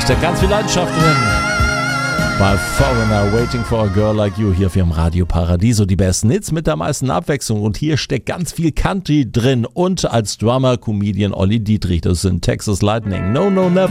steckt ganz viel Leidenschaft drin. Bei Foreigner, Waiting for a Girl Like You, hier für im Radio Paradiso. Die besten Hits mit der meisten Abwechslung. Und hier steckt ganz viel Country drin. Und als Drummer, Comedian Olli Dietrich. Das sind Texas Lightning. No, no, never.